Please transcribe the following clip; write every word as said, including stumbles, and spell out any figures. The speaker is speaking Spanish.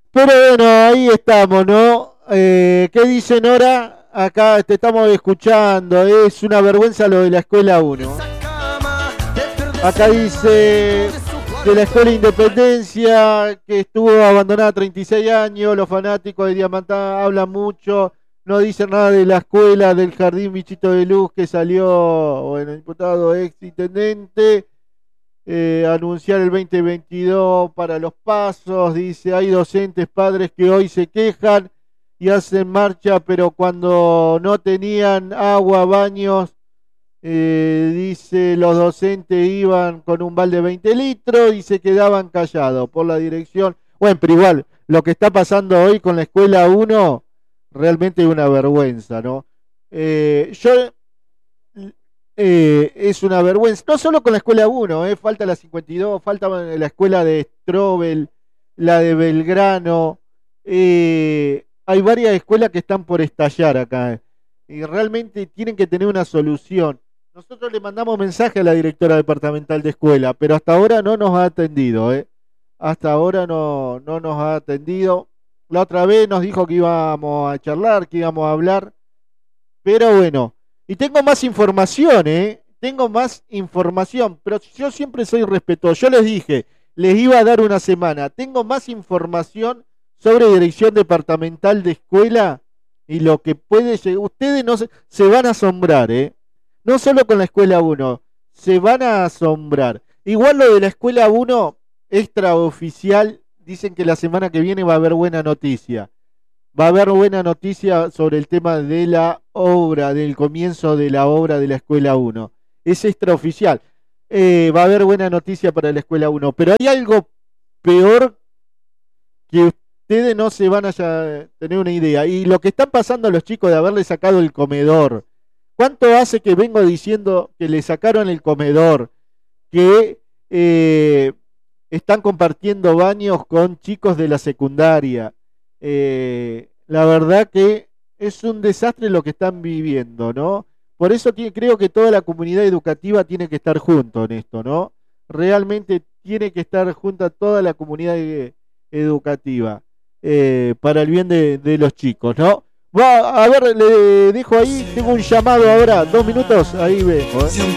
Pero bueno, ahí estamos, ¿no? Eh, ¿Qué dice Nora? Acá te estamos escuchando. Es una vergüenza lo de la escuela uno. Acá dice de la escuela Independencia, que estuvo abandonada treinta y seis años. Los fanáticos de Diamantá hablan mucho. No dicen nada de la escuela del Jardín Bichito de Luz que salió, bueno, diputado ex intendente. Eh, anunciar el veinte veintidós para los pasos, dice, hay docentes, padres que hoy se quejan y hacen marcha, pero cuando no tenían agua, baños, eh, dice, los docentes iban con un balde de veinte litros y se quedaban callados por la dirección. Bueno, pero igual, lo que está pasando hoy con la escuela uno, realmente es una vergüenza, ¿no? Eh, yo... Eh, es una vergüenza, no solo con la escuela uno, eh, falta la cincuenta y dos, falta la escuela de Strobel, la de Belgrano, eh, hay varias escuelas que están por estallar acá, eh, y realmente tienen que tener una solución. Nosotros le mandamos mensaje a la directora departamental de escuela, pero hasta ahora no nos ha atendido, eh. Hasta ahora no, no nos ha atendido. La otra vez nos dijo que íbamos a charlar, que íbamos a hablar, pero bueno. Y tengo más información, ¿eh? Tengo más información, pero yo siempre soy respetuoso. Yo les dije, les iba a dar una semana. Tengo más información sobre dirección departamental de escuela y lo que puede llegar. Ustedes no se, se van a asombrar, ¿eh? No solo con la escuela uno, se van a asombrar. Igual lo de la escuela uno, extraoficial, dicen que la semana que viene va a haber buena noticia. Va a haber buena noticia sobre el tema de la obra, del comienzo de la obra de la Escuela uno. Es extraoficial. Eh, va a haber buena noticia para la Escuela uno. Pero hay algo peor que ustedes no se van a tener una idea. Y lo que están pasando a los chicos de haberle sacado el comedor. ¿Cuánto hace que vengo diciendo que le sacaron el comedor? Que eh, están compartiendo baños con chicos de la secundaria. Eh, la verdad que es un desastre lo que están viviendo, ¿no? Por eso tiene, creo que toda la comunidad educativa tiene que estar junto en esto, ¿no? Realmente tiene que estar junta toda la comunidad eh, educativa eh, para el bien de, de los chicos, ¿no? Va, a ver, le dejo ahí, tengo un llamado ahora, dos minutos, ahí vengo, ¿eh?